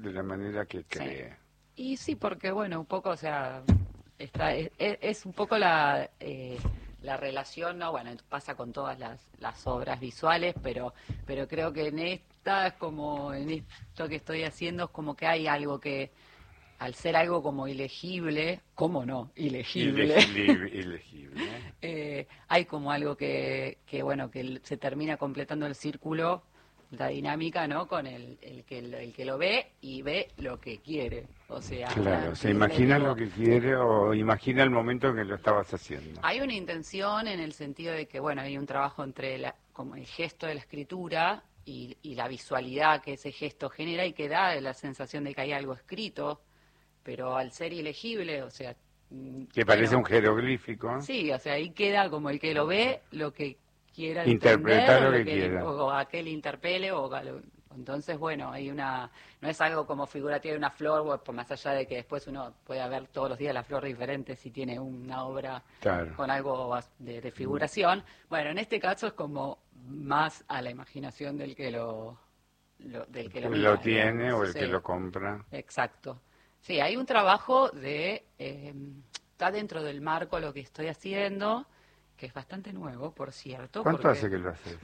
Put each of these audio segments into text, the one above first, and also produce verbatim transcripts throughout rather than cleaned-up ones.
de la manera que Sí. cree. Y sí, porque bueno, un poco, o sea, está, es, es un poco la eh, la relación, no, bueno, pasa con todas las, las obras visuales, pero pero creo que en esta es como, en esto que estoy haciendo es como que hay algo que, al ser algo como ilegible, ¿cómo no? Ilegible. Ilegible, ilegible. eh, hay como algo que, que, bueno, que se termina completando el círculo, la dinámica, ¿no? Con el, el, que, el que lo ve y ve lo que quiere. O sea, Claro, se le imagina digo, lo que quiere o imagina el momento en que lo estabas haciendo. hay una intención en el sentido de que, bueno, hay un trabajo entre la, como el gesto de la escritura y, y la visualidad que ese gesto genera y que da la sensación de que hay algo escrito, pero al ser ilegible, o sea... mm, Que parece bueno, un jeroglífico. sí, o sea, ahí queda como el que lo ve, lo que quiera Interpretar entender, lo o que que, quiera. o a qué le interpele, o a lo- entonces, bueno, hay una, no es algo como figurativo de una flor, o por más allá de que después uno pueda ver todos los días la flor diferente si tiene una obra Claro. con algo de, de figuración. Bueno, en este caso es como más a la imaginación del que lo, lo- del que lo Que mira, lo tiene digamos. o el que Sí. lo compra. Exacto. Sí, hay un trabajo de... eh, está dentro del marco lo que estoy haciendo, que es bastante nuevo, por cierto. ¿Cuánto porque, hace que lo haces?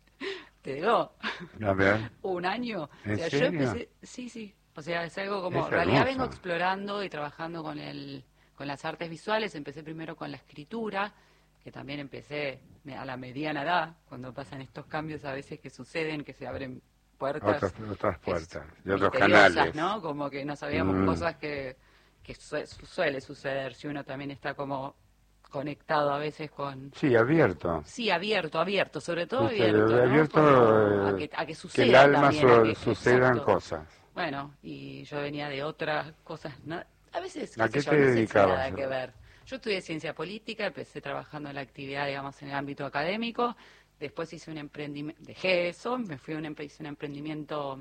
Te digo, A ver. un año. ¿En O sea, yo serio? empecé... Sí, sí. O sea, es algo como... Es En realidad vengo hermoso. explorando y trabajando con el con las artes visuales. Empecé primero con la escritura, que también empecé a la mediana edad, cuando pasan estos cambios a veces que suceden, que se abren puertas Otras, otras puertas, de otros misteriosas, canales. ¿no? Como que no sabíamos Mm. cosas que, que sue- suele suceder si uno también está como conectado a veces con... Sí, abierto. Sí, abierto, abierto, sobre todo Viste, abierto, ¿no? abierto, Como a eh, que, a que que suceda el alma también, a su- que, sucedan exacto. cosas. Bueno, y yo venía de otras cosas, ¿no? A veces, qué ¿A sé qué yo, te no sé si dedicabas? nada que ver. Yo estudié ciencia política, empecé trabajando en la actividad, digamos, en el ámbito académico, después hice un emprendimiento, dejé eso, me fui a un, empre- hice un emprendimiento,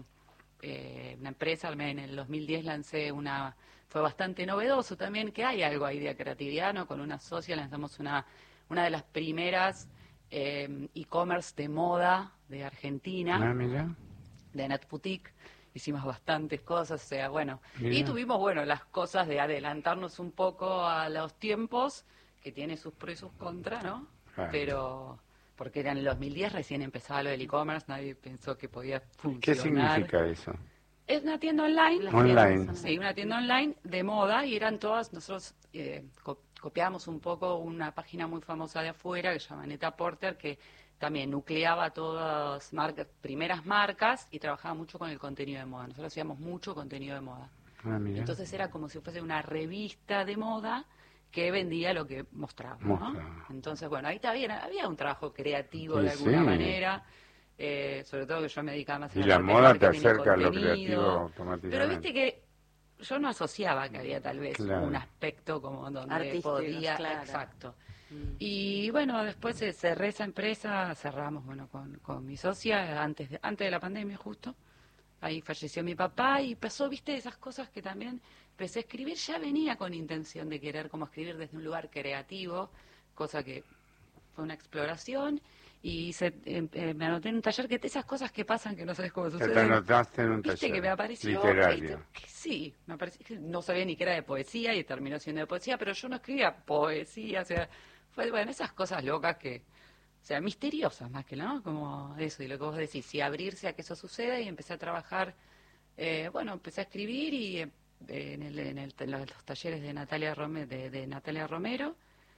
eh, una empresa, en el dos mil diez lancé una, fue bastante novedoso también, que hay algo ahí de creatividad, ¿no? Con una socia lanzamos una, una de las primeras eh, e-commerce de moda de Argentina, Ah, mira. de Net Boutique. Hicimos bastantes cosas, o sea, bueno, Mira. y tuvimos, bueno, las cosas de adelantarnos un poco a los tiempos, que tiene sus pros y sus contras, ¿no? Claro. Pero, porque era en el dos mil diez, recién empezaba lo del e-commerce, nadie pensó que podía funcionar. ¿Qué significa eso? Es una tienda online. Online. Sí, una tienda online de moda, y eran todas, nosotros eh, co- copiábamos un poco una página muy famosa de afuera que se llama Neta Porter, que también nucleaba todas marcas, primeras marcas, y trabajaba mucho con el contenido de moda. Nosotros hacíamos mucho contenido de moda. Ah, mira. Entonces era como si fuese una revista de moda que vendía lo que mostraba, ¿no? Mostraba. Entonces, bueno, ahí había, había un trabajo creativo Sí, de alguna sí. manera, eh, sobre todo que yo me dedicaba más a Y la la parte de moda te marketing y acerca a lo contenido. creativo Pero automáticamente. viste que yo no asociaba que había tal vez Claro. un aspecto como donde Artístico, podía, claro. exacto. Mm. Y bueno, después eh, cerré esa empresa, cerramos bueno con, con mi socia antes de, antes de la pandemia justo. Ahí falleció mi papá y pasó, viste, esas cosas que también empecé a escribir. Ya venía con intención de querer como escribir desde un lugar creativo, cosa que fue una exploración. Y hice, eh, eh, me anoté en un taller, que esas cosas que pasan que no sabes cómo Que suceden. te anotaste en un Viste taller que me apareció literario. este, que sí, me apareció que no sabía ni que era de poesía y terminó siendo de poesía, pero yo no escribía poesía, o sea, fue bueno, esas cosas locas que, o sea, misteriosas más que no, como eso, y lo que vos decís, y abrirse a que eso suceda, y empecé a trabajar, eh, bueno, empecé a escribir y eh, en, el, en, el, en los talleres de Natalia Rome, de, de Natalia Romero,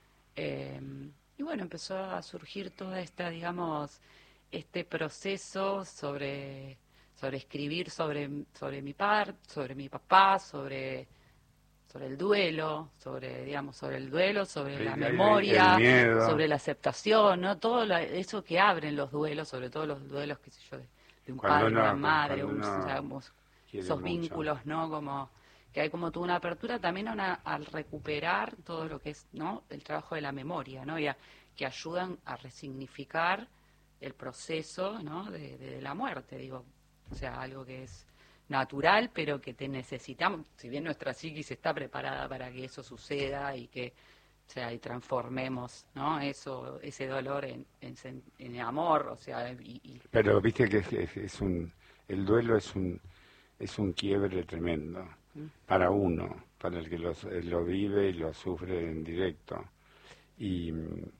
eh, y bueno, empezó a surgir toda esta, digamos, este proceso sobre, sobre escribir sobre, sobre mi par, sobre mi papá, sobre, sobre el duelo, sobre, digamos, sobre el duelo, sobre El- la el- memoria, el miedo. sobre la aceptación, ¿no? Todo la- eso que abren los duelos, sobre todo los duelos, qué sé yo, de, de un Cuando padre, uno- una madre, cuando un, uno digamos, quiere esos mucho. vínculos, ¿no? Como que hay como toda una apertura también a una- al recuperar todo lo que es, ¿no? El trabajo de la memoria, ¿no? Y a- que ayudan a resignificar el proceso, ¿no? De, de- de la muerte, digo, o sea, algo que es natural, pero que te necesitamos, si bien nuestra psiquis está preparada para que eso suceda y que, o sea, y transformemos, ¿no? Eso, ese dolor en, en, sen- en amor, o sea, y, y Pero viste que es, es- es un, el duelo es un, es un quiebre tremendo para uno, para el que lo, lo vive y lo sufre en directo. Y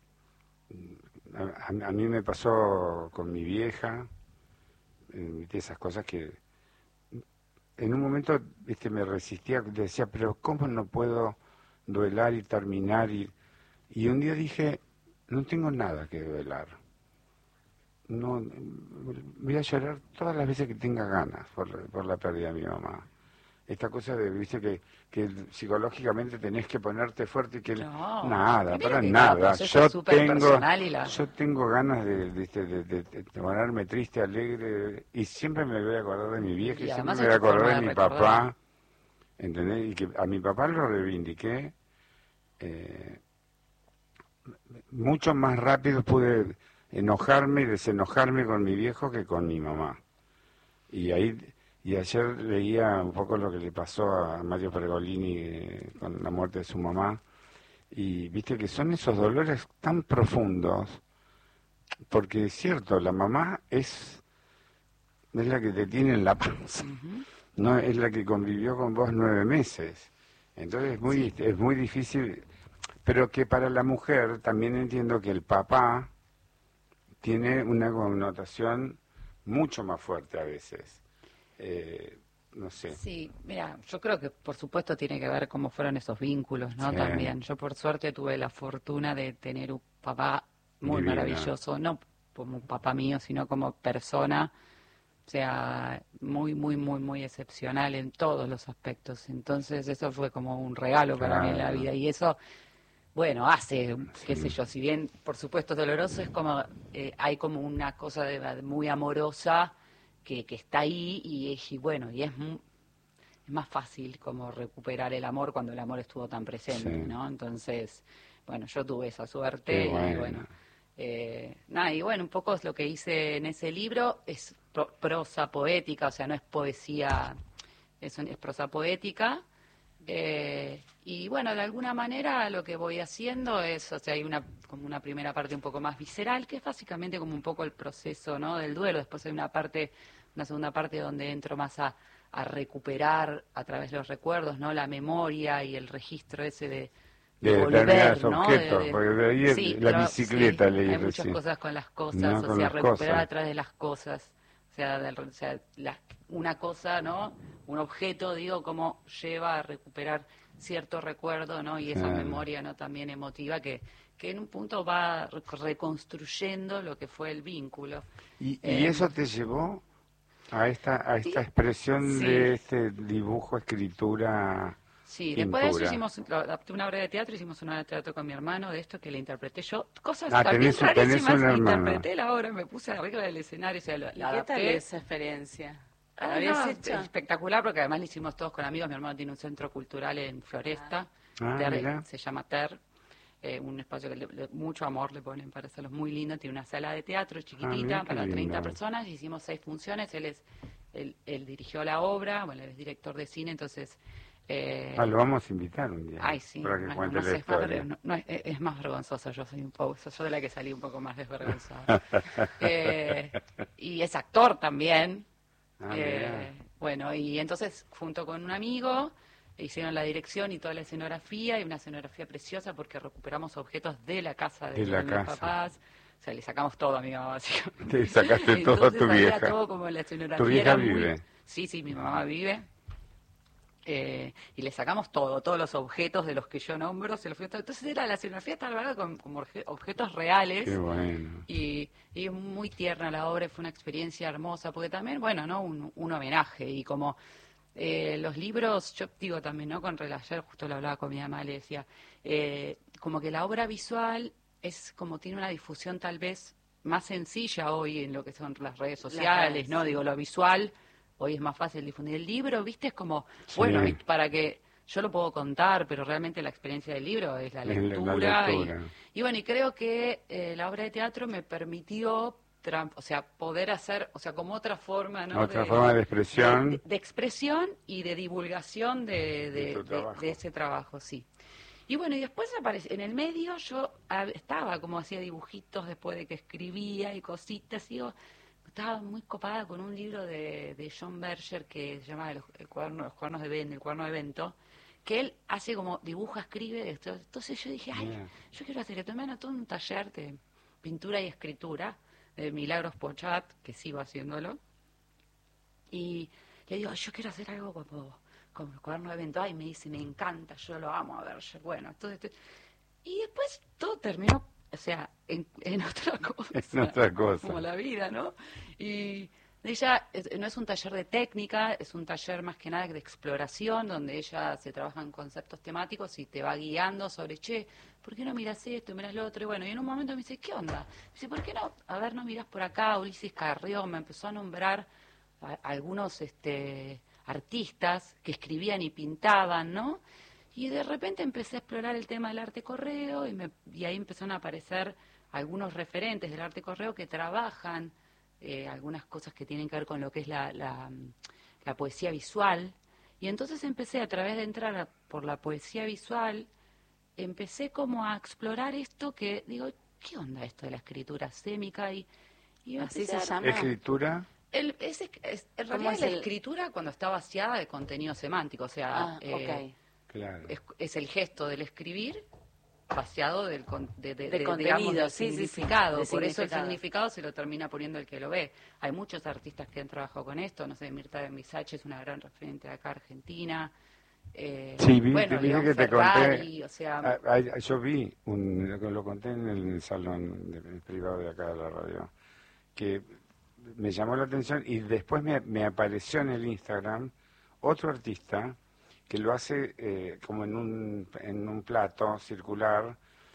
a, a mí me pasó con mi vieja, eh, esas cosas que en un momento, viste, me resistía, decía, pero ¿cómo no puedo duelar y terminar? Y, y un día dije, no tengo nada que duelar. No, voy a llorar todas las veces que tenga ganas por, por la pérdida de mi mamá. Esta cosa de, viste, que, que psicológicamente tenés que ponerte fuerte y que No, nada, para que nada. Yo tengo, y la... yo tengo ganas de, de, de, de, de ponerme triste, alegre, y siempre me voy a acordar de mi vieja, y, y siempre me voy a acordar de mi recordar. papá, ¿entendés? Y que a mi papá lo reivindiqué, eh, mucho más rápido pude enojarme y desenojarme con mi viejo que con mi mamá. Y ahí y ayer leía un poco lo que le pasó a Mario Pergolini eh, con la muerte de su mamá, y viste que son esos dolores tan profundos, porque es cierto, la mamá es, es la que te tiene en la panza, uh-huh. No es la que convivió con vos nueve meses. Entonces es muy, sí. es muy difícil, pero que para la mujer también entiendo que el papá tiene una connotación mucho más fuerte a veces. Eh, no sé. Sí, mira, yo creo que por supuesto tiene que ver cómo fueron esos vínculos, ¿no? Sí. También. Yo por suerte tuve la fortuna de tener un papá muy Divina. maravilloso, no como un papá mío, sino como persona, o sea, muy, muy, muy, muy excepcional en todos los aspectos. Entonces eso fue como un regalo claro. para mí en la vida, y eso... Bueno, hace, qué sí. sé yo, si bien por supuesto doloroso, es como, eh, hay como una cosa de, muy amorosa que, que está ahí, y, y bueno, y es, muy, es más fácil como recuperar el amor cuando el amor estuvo tan presente, sí. ¿no? Entonces, bueno, yo tuve esa suerte, bueno. y bueno, eh, nada, y bueno, un poco es lo que hice en ese libro, es pro, prosa poética, o sea, no es poesía, es, es prosa poética. Eh, y bueno, de alguna manera lo que voy haciendo es, o sea, hay una como una primera parte un poco más visceral, que es básicamente como un poco el proceso, ¿no?, del duelo. Después hay una parte, una segunda parte donde entro más a, a recuperar a través de los recuerdos, ¿no?, la memoria y el registro ese de, de, de volver, ¿no? objetos, de, de, porque de ahí es sí, la pero, bicicleta sí, leí hay recién. muchas cosas con las cosas, no, o con sea, recuperar cosas. a través de las cosas, o sea, de, o sea la, una cosa, ¿no?, un objeto, digo, cómo lleva a recuperar cierto recuerdo, ¿no?, y esa sí. memoria, ¿no?, también emotiva, que, que en un punto va reconstruyendo lo que fue el vínculo. ¿Y, eh, y eso te llevó a esta a esta sí, expresión sí. de este dibujo, escritura? Sí, pintura. Después de eso hicimos, adapté una obra de teatro, hicimos una obra de teatro con mi hermano de esto que le interpreté yo, cosas ah, también tenés, rarísimas, tenés interpreté la obra, me puse arriba del escenario, o sea, la, ¿Y la qué tal adapté. esa experiencia? Ah, no, espectacular, porque además lo hicimos todos con amigos. Mi hermano tiene un centro cultural en Floresta, ah, Ter, se llama Ter, eh, un espacio que le, le, mucho amor le ponen para hacerlos, muy lindo. Tiene una sala de teatro chiquitita, ah, para treinta personas, hicimos seis funciones. Él es él, él dirigió la obra, bueno, él es director de cine, entonces... Eh, ah, lo vamos a invitar un día. Ay, sí, para que no, cuente no la sé, historia. Es, más, no, es, es más vergonzosa, yo soy un poco, yo de la que salí un poco más desvergonzada. eh, y es actor también. Ah, eh, bueno, y entonces junto con un amigo hicieron la dirección y toda la escenografía, y una escenografía preciosa porque recuperamos objetos de la casa de, de, la de casa. mis papás. O sea, le sacamos todo a mi mamá, básicamente. Te sacaste todo a tu vieja. Todo como la escenografía. ¿Tu vieja era vive? Muy... Sí, sí, mi mamá vive. Eh, y le sacamos todo, todos los objetos de los que yo nombro, se los fui a... Entonces era la escenografía estaba con como objetos reales. Qué bueno. Y, y es muy tierna la obra, fue una experiencia hermosa, porque también, bueno, ¿no? Un, un homenaje, y como eh, los libros, yo digo también, ¿no? Con ayer justo lo hablaba con mi mamá, le decía, eh, como que la obra visual es como tiene una difusión tal vez más sencilla hoy en lo que son las redes sociales, redes, ¿no? Sí. Digo, lo visual... Hoy es más fácil difundir el libro, ¿viste? Es como, sí. bueno, para que yo lo puedo contar, pero realmente la experiencia del libro es la lectura. La lectura. Y, y bueno, y creo que eh, la obra de teatro me permitió, o sea, poder hacer, o sea, como otra forma, ¿no? Otra de, forma de expresión. De, de, de expresión y de divulgación de, de, de, de, de ese trabajo, sí. Y bueno, y después aparece, en el medio yo estaba como hacía dibujitos después de que escribía y cositas, y digo... estaba muy copada con un libro de, de John Berger que se llama Los, el cuaderno, los cuadernos de Ben, el cuaderno de Bento, que él hace como dibuja, escribe. Esto. Entonces yo dije, ay, Yeah. yo quiero hacer esto. Me anotó un taller de pintura y escritura de Milagros Pochat, que sigo haciéndolo. Y le digo, yo quiero hacer algo como, como el cuaderno de Bento. Ay, me dice, me encanta, yo lo amo a Berger. Bueno, entonces... Y después todo terminó, o sea, en, en otra cosa. En otra cosa. Como la vida, ¿no? Y ella es- no es un taller de técnica, es un taller más que nada de exploración, donde ella se trabaja en conceptos temáticos y te va guiando sobre, che, ¿por qué no miras esto, miras lo otro? Y bueno, y en un momento me dice, ¿qué onda? Me dice, ¿por qué no? A ver, no miras por acá. Ulises Carrión me empezó a nombrar a, a algunos este, artistas que escribían y pintaban, ¿no? Y de repente empecé a explorar el tema del arte correo y, me, y ahí empezaron a aparecer algunos referentes del arte correo que trabajan eh, algunas cosas que tienen que ver con lo que es la, la, la poesía visual. Y entonces empecé, a través de entrar a- por la poesía visual, empecé como a explorar esto que, digo, ¿qué onda esto de la escritura sémica? Y, y Así empecé se a- llama. Escritura, el, es, es- en ¿Cómo realidad es la el- escritura cuando está vaciada de contenido semántico, o sea, Ah, eh, claro. es, es el gesto del escribir vaciado del con- de, de- De de- contenido, digamos, del sí, sí, sí, significado. de Por eso el significado. significado se lo termina poniendo el que lo ve. Hay muchos artistas que han trabajado con esto, no sé, Mirta de Misache es una gran referente de acá Argentina. Eh, Sí, vi, bueno, te dije León que te Ferrari, conté. o sea, Ah, ah, yo vi, un, lo lo conté en el salón de- privado de acá de la radio, que me llamó la atención y después me, me apareció en el Instagram otro artista que lo hace eh, como en un, en un plato circular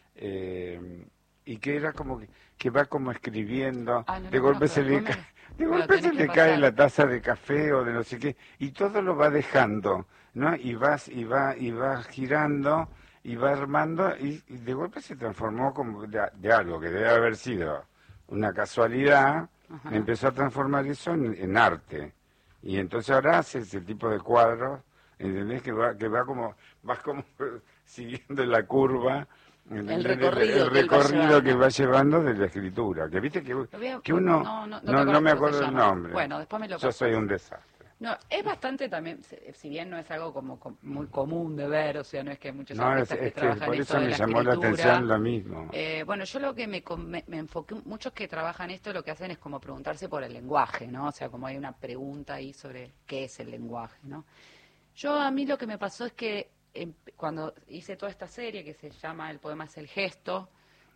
eh, y que era como que, que va como escribiendo, Ah, no de lo golpe conozco, se le, después ca- me- de me lo golpe se tenés que le cae pasar. la taza de café o de no sé qué y todo lo va dejando, ¿no? Y vas y va y va girando y va armando y, y de golpe se transformó como de, de algo que debe haber sido una casualidad, Ajá. empezó a transformar eso en, en arte. Y entonces ahora hace ese tipo de cuadros, ¿entendés? Que va, que va como, vas como siguiendo la curva, ¿entendés? El recorrido el que él va recorrido llevando. que va llevando de la escritura. Que viste que, Lo voy a- que uno, no, no, no te no, no acuerdas me cómo se acuerdo el llama. nombre. Bueno, después me lo Yo pasas. soy un desastre. No, es bastante también, se- si bien no es algo como, com- muy común de ver, o sea, no es que hay muchos No, es, artistas que es que trabajan por esto eso de me la llamó la escritura. atención lo mismo. Eh, bueno, yo lo que me, com- me, me enfoqué, muchos que trabajan esto lo que hacen es como preguntarse por el lenguaje, ¿no? O sea, como hay una pregunta ahí sobre qué es el lenguaje, ¿no? Yo a mí lo que me pasó es que em, cuando hice toda esta serie que se llama El poema es el gesto,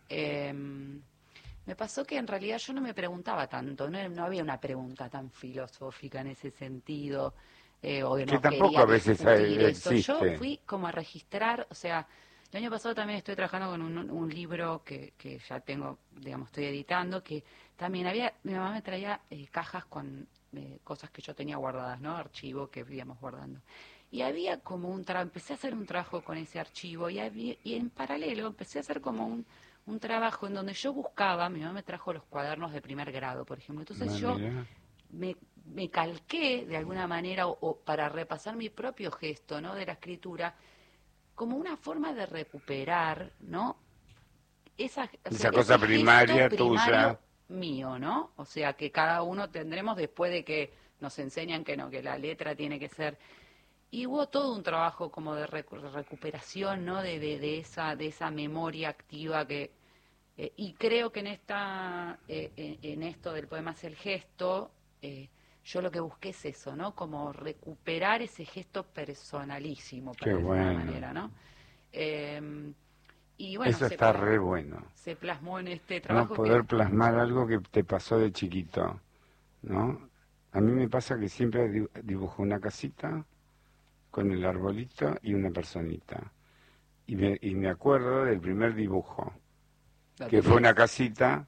em, me pasó que en realidad yo no me preguntaba tanto, no, no había una pregunta tan filosófica en ese sentido, eh, o que Que no tampoco quería a veces discutir hay- eso. Yo existe. fui como a registrar, o sea, el año pasado también estoy trabajando con un, un libro que, que ya tengo, digamos, estoy editando, que también había, mi mamá me traía eh, cajas con eh, cosas que yo tenía guardadas, ¿no? Archivo que íbamos guardando. Y había como un trabajo, empecé a hacer un trabajo con ese archivo y, había- y en paralelo empecé a hacer como un, un trabajo en donde yo buscaba, mi mamá me trajo los cuadernos de primer grado, por ejemplo. Entonces Ah, yo mirá. me, me calqué de alguna manera o, o para repasar mi propio gesto, ¿no? De la escritura, como una forma de recuperar, ¿no? Esa, o Esa sea, cosa ese primaria gesto tuya. primario mío, ¿no? O sea, que cada uno tendremos después de que nos enseñan que no, que la letra tiene que ser. Y hubo todo un trabajo como de recu- recuperación, ¿no? De, de, de esa de esa memoria activa que eh, y creo que en esta eh, en, en esto del poema es el gesto, eh, yo lo que busqué es eso, ¿no? Como recuperar ese gesto personalísimo, para Qué decirlo de bueno. alguna manera, ¿no? Eh, y bueno, Eso se, está pla- re bueno. se plasmó en este No trabajo poder que plasmar algo que te pasó de chiquito, ¿no? A mí me pasa que siempre di- dibujo una casita con el arbolito y una personita. Y me, y me acuerdo del primer dibujo, la que fue tenés. una casita.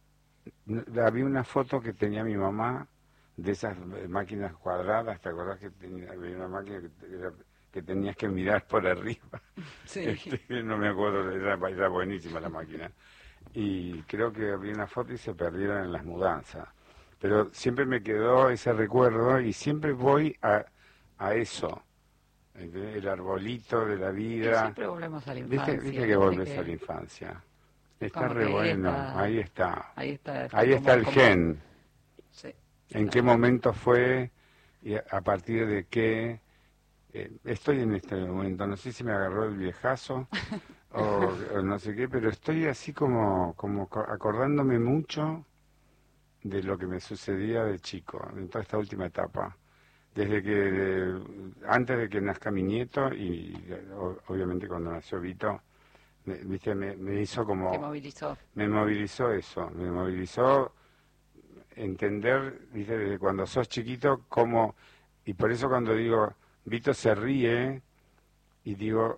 n- Había una foto que tenía mi mamá de esas eh, máquinas cuadradas, ¿te acordás que tenía, había una máquina que, te- era- que tenías que mirar por arriba? Sí. Este, no me acuerdo, era, era buenísima la máquina. Y creo que había una foto y se perdieron en las mudanzas. Pero siempre me quedó ese recuerdo y siempre voy a, a eso. ¿Entendés? El arbolito de la Y vida. siempre volvemos a la infancia. ¿Viste, viste que viste volvés que- a la infancia? Está como re que bueno, está- ahí está. Ahí está. Ahí como- está el como- gen. Sí. ¿En qué momento fue y a, a partir de qué? Eh, estoy en este momento, no sé si me agarró el viejazo o, o no sé qué, pero estoy así como, como co- acordándome mucho de lo que me sucedía de chico, en toda esta última etapa. Desde que, de- antes de que nazca mi nieto y o- obviamente cuando nació Vito, me, viste, me, me hizo Te como, movilizó. me movilizó eso, me movilizó entender, viste, desde cuando sos chiquito, cómo, y por eso cuando digo, Vito se ríe, y digo,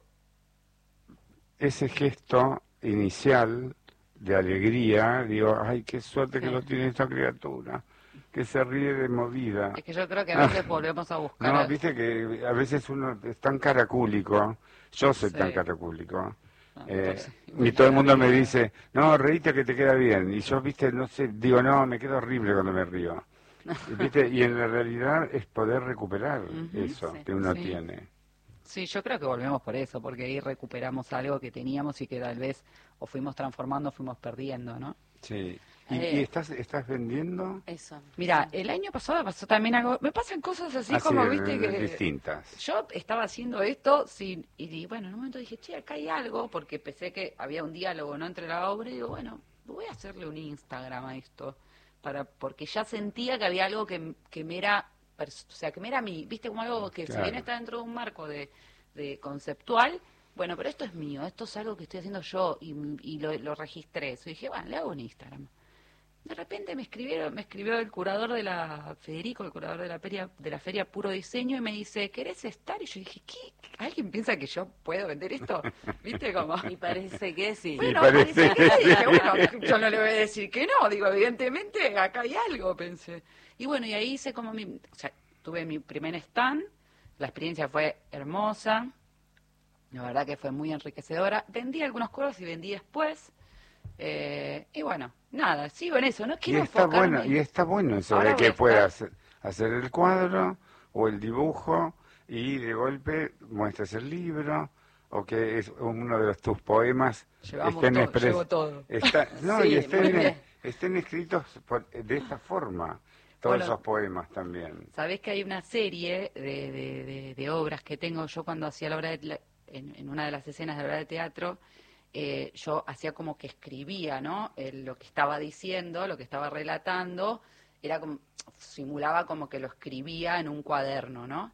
ese gesto inicial de alegría, digo, ay, qué suerte que Sí. lo tiene esta criatura, que se ríe de movida. Es que yo creo que a veces volvemos a buscar... No, a- viste que a veces uno es tan caracúlico, yo soy tan Sí. caracúlico, No, eh, entonces, y todo el mundo me realidad. dice, no, reíte que te queda bien, y yo, viste, no sé, digo, no, me queda horrible cuando me río. Y, ¿viste? Y en la realidad es poder recuperar Ujú, eso Sí. que uno sí. tiene. Sí, yo creo que volvemos por eso, porque ahí recuperamos algo que teníamos y que tal vez o fuimos transformando o fuimos perdiendo, ¿no? Sí. ¿Y, Eh, y estás, estás vendiendo? Eso. Mira, sí. el año pasado pasó también algo, me pasan cosas así Así, como, viste, que distintas. yo estaba haciendo esto sin, y di- bueno, en un momento dije, che, acá hay algo, porque pensé que había un diálogo, ¿no?, entre la obra, y digo, bueno, voy a hacerle un Instagram a esto, para, porque ya sentía que había algo que, que me era, pers- o sea, que me era mi, viste, como algo que si bien Claro. está dentro de un marco de, de conceptual, bueno, pero esto es mío, esto es algo que estoy haciendo yo, y, y lo, lo registré, eso, y dije, bueno, le hago un Instagram. De repente me escribieron, me escribió el curador de la, Federico, el curador de la feria, de la feria Puro Diseño, y me dice, ¿querés estar? Y yo dije, ¿qué? ¿Alguien piensa que yo puedo vender esto? ¿Viste cómo? Y parece que sí. Y Bueno, parece parece que que sí. dije, bueno, yo no le voy a decir que no, digo, evidentemente acá hay algo, pensé. Y bueno, y ahí hice como mi, o sea, tuve mi primer stand, la experiencia fue hermosa, la verdad que fue muy enriquecedora. Vendí algunos cursos y vendí después. Eh, y bueno, nada, sigo en eso, no Y quiero está enfocarme. bueno, y está bueno eso Ahora de voy a que estar- puedas hacer el cuadro o el dibujo y de golpe muestres el libro o que es uno de los, tus poemas Llevamos estén todo, expres- llevo todo. está- no, Sí, y muy estén, bien. estén escritos por- de esta forma, todos Bueno, esos poemas también. sabés que hay una serie de, de, de- de obras que tengo yo cuando hacía la obra de, la- en, en una de las escenas de la obra de teatro, eh, yo hacía como que escribía, ¿no? Eh, lo que estaba diciendo, lo que estaba relatando, era como, simulaba como que lo escribía en un cuaderno, ¿no?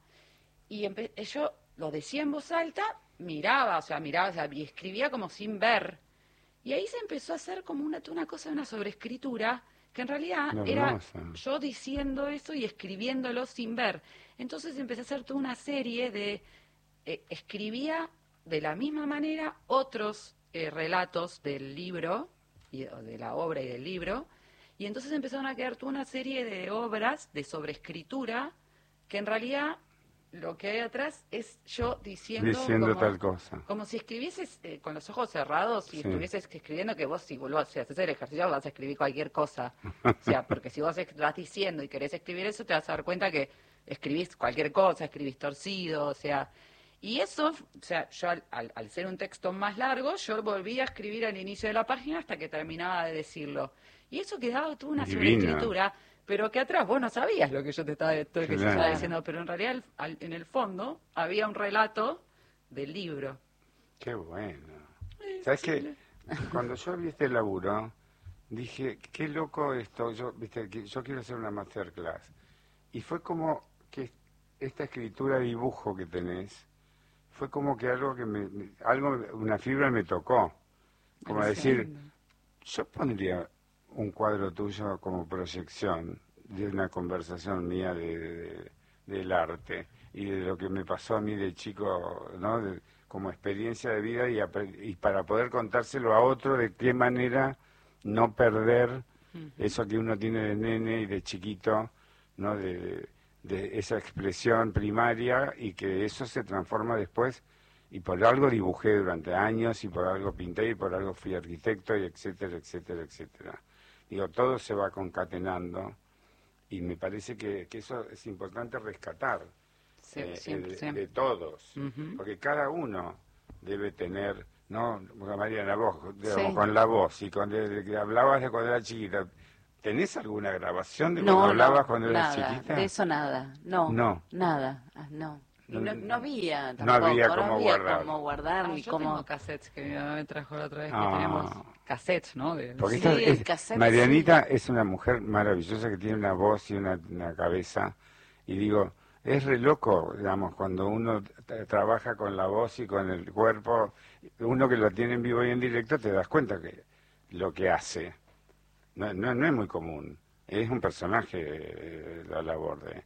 Y empe- yo lo decía en voz alta, miraba, o sea, miraba, o sea, y escribía como sin ver. Y ahí se empezó a hacer como una, una cosa, una sobreescritura, que en realidad era Hermosa. yo diciendo eso y escribiéndolo sin ver. Entonces empecé a hacer toda una serie de, eh, escribía de la misma manera otros eh, relatos del libro, y, o de la obra y del libro, y entonces empezaron a quedar toda una serie de obras de sobreescritura, que en realidad lo que hay atrás es yo diciendo, Diciendo como, tal cosa. como si escribieses eh, con los ojos cerrados y Sí. estuvieses escribiendo, que vos si vos si haces el ejercicio vas a escribir cualquier cosa. O sea, porque si vos es- vas diciendo y querés escribir eso, te vas a dar cuenta que escribís cualquier cosa, escribís torcido, o sea... Y eso, o sea, yo al, al, al ser un texto más largo, yo volví a escribir al inicio de la página hasta que terminaba de decirlo. Y eso quedaba toda una Divino. sobreescritura, pero que atrás vos no sabías lo que yo te estaba, todo lo que yo estaba Claro. diciendo, pero en realidad al- al- en el fondo había un relato del libro. Qué bueno. ¿Sabes qué? Cuando yo vi este laburo, dije, qué loco esto, yo, viste, que yo quiero hacer una masterclass. Y fue como que esta escritura dibujo que tenés, fue como que algo que me, me- algo, una fibra me tocó. Como Bueno, decir, lindo. yo pondría un cuadro tuyo como proyección de una conversación mía de, de- del arte y de lo que me pasó a mí de chico, ¿no? De- como experiencia de vida y, apre- y para poder contárselo a otro de qué manera no perder eso que uno tiene de nene y de chiquito, ¿no? De, de esa expresión primaria y que eso se transforma después y por algo dibujé durante años y por algo pinté y por algo fui arquitecto y etcétera, etcétera, etcétera. Digo, todo se va concatenando y me parece que, que eso es importante rescatar Sí, eh, siempre, de, siempre. de todos, Ujú. porque cada uno debe tener, ¿no? Mariana, vos, digamos, Sí. con la voz y con desde que hablabas de cuando era chiquita, ¿Tenés alguna grabación de No, cuando hablabas no, cuando eras nada, chiquita? de eso nada, no, No. nada, ah, no. Y no, no había tampoco, No había no cómo había guardar. cómo guardar, Ah, ni yo cómo... tengo cassettes que mi mamá me trajo la otra vez, Ah. que tenemos cassettes, ¿no? De... Porque Sí, esta el es- cassette, Marianita es una mujer maravillosa que tiene una voz y una, una cabeza. Y digo, es re loco, digamos, cuando uno t- trabaja con la voz y con el cuerpo, uno que lo tiene en vivo y en directo, te das cuenta que lo que hace no, no, no es muy común. Es un personaje, eh, la Laborde.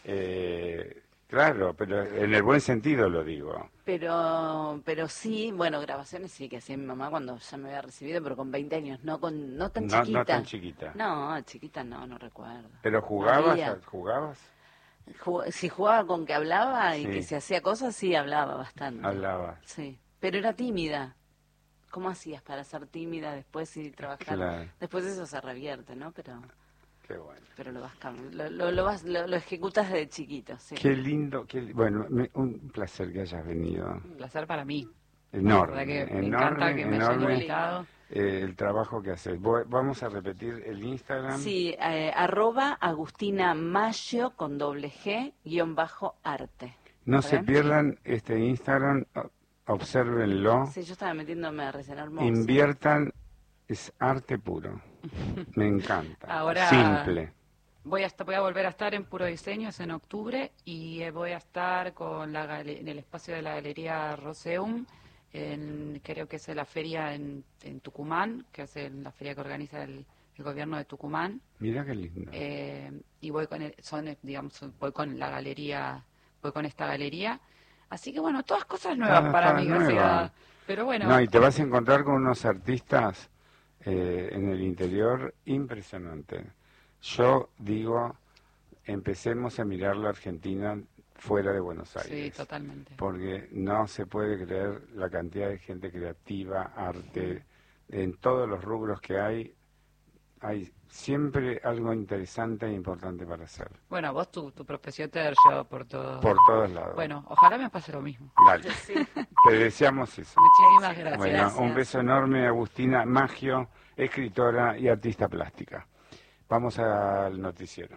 Eh, claro, pero en el buen sentido lo digo. Pero, pero sí, bueno, grabaciones sí que hacía mi mamá cuando ya me había recibido, pero con veinte años, no con no tan No, chiquita. no tan chiquita. No, chiquita no, no recuerdo. Pero No jugabas, había. jugabas, Ju- Si jugaba con que hablaba y Sí. que se hacía cosas, sí hablaba bastante. hablabas. Sí, pero era tímida. ¿Cómo hacías para ser tímida después y trabajar? Claro. Después eso se revierte, ¿no? Pero Qué bueno. pero lo vas cam- lo, lo, lo vas lo, lo ejecutas de chiquito, sí. Qué lindo, qué, li- bueno, me- un placer que hayas venido. Un placer para mí. Enorme, La verdad que me enorme, encanta que me hayan enorme invitado. eh, el trabajo que haces. Vo- Vamos a repetir el Instagram. Sí, eh, arroba Agustina Maggio con doble G, guión bajo arte. No ¿Está se bien? pierdan este Instagram, o- obsérvenlo, Sí, yo estaba metiéndome a recién hermoso. inviertan, es arte puro. Me encanta. Ahora- Simple. Voy a, estar- voy a volver a estar en Puro Diseño, es en octubre, y eh, voy a estar con la gale- en el espacio de la Galería Roseum, en, creo que es la feria en, en Tucumán, que es el- la feria que organiza el, el gobierno de Tucumán, Mira qué lindo. eh, y voy con el- son, eh, digamos, voy con la galería, voy con esta galería, así que bueno, todas cosas nuevas Todas para cosas mí, o sea, nuevas. pero bueno, No, y te vas a encontrar con unos artistas eh, en el interior impresionantes. Yo digo, empecemos a mirar la Argentina fuera de Buenos sí, Aires. totalmente. Porque no se puede creer la cantidad de gente creativa, arte, en todos los rubros que hay, hay siempre algo interesante e importante para hacer, Bueno, vos tu, tu profesión te ha llevado por todo. por todos lados. Bueno, ojalá me pase lo mismo. Dale, te deseamos eso. Muchísimas gracias. Bueno, Gracias. un beso enorme, Agustina Maggio, escritora y artista plástica. Vamos al noticiero.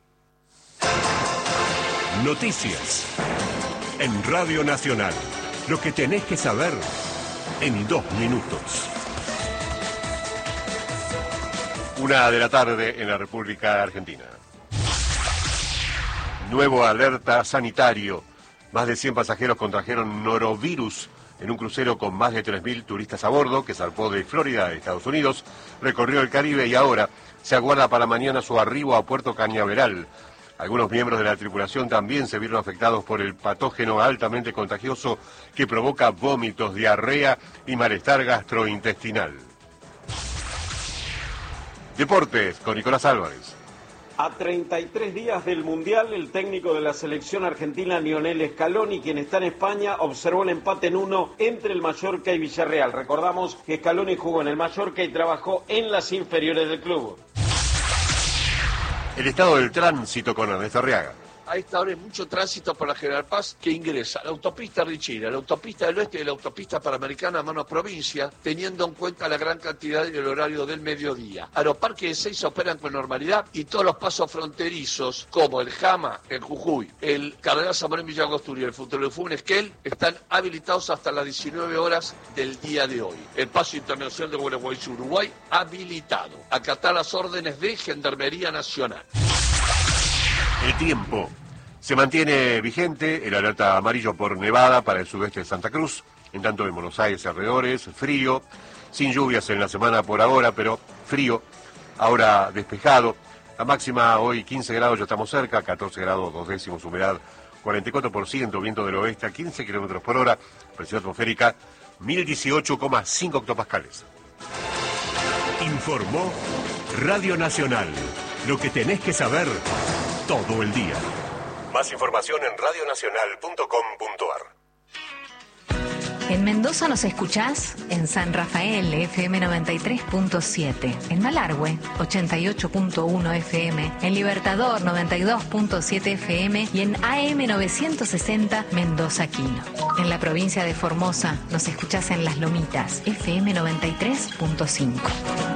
Noticias. En Radio Nacional. Lo que tenés que saber en dos minutos. Una de la tarde en la República Argentina. Nuevo alerta sanitario. Más de cien pasajeros contrajeron norovirus en un crucero con más de tres mil turistas a bordo que zarpó de Florida, Estados Unidos, recorrió el Caribe y ahora se aguarda para mañana su arribo a Puerto Cañaveral. Algunos miembros de la tripulación también se vieron afectados por el patógeno altamente contagioso que provoca vómitos, diarrea y malestar gastrointestinal. Deportes con Nicolás Álvarez. A treinta y tres días del Mundial, el técnico de la selección argentina, Lionel Scaloni, quien está en España, observó el empate en uno entre el Mallorca y Villarreal. Recordamos que Scaloni jugó en el Mallorca y trabajó en las inferiores del club. El estado del tránsito con Ernesto Arriaga. A esta hora hay mucho tránsito por la General Paz que ingresa a la autopista Richina, la autopista del oeste y la autopista panamericana a mano provincia, teniendo en cuenta la gran cantidad y el horario del mediodía. Aeroparque de Ezeiza operan con normalidad y todos los pasos fronterizos, como el Jama, el Jujuy, el Cardenal Zamorano Villa Angostura y el Futurolefú en Esquel, están habilitados hasta las diecinueve horas del día de hoy. El paso internacional de Gualeguaychú, Uruguay, habilitado. Acatar las órdenes de Gendarmería Nacional. El tiempo. Se mantiene vigente el alerta amarillo por nevada para el sudeste de Santa Cruz, en tanto en Buenos Aires y alrededores, frío, sin lluvias en la semana por ahora, pero frío, ahora despejado. La máxima hoy quince grados, ya estamos cerca, catorce grados, dos décimos, humedad cuarenta y cuatro por ciento, viento del oeste a quince kilómetros por hora, presión atmosférica mil dieciocho coma cinco hectopascales. Informó Radio Nacional. Lo que tenés que saber todo el día. Más información en radionacional punto com punto ar. En Mendoza nos escuchás en San Rafael, F M noventa y tres punto siete, en Malargüe, ochenta y ocho punto uno F M, en Libertador, noventa y dos punto siete F M y en A M novecientos sesenta Mendoza Quino. En la provincia de Formosa nos escuchás en Las Lomitas, F M noventa y tres punto cinco.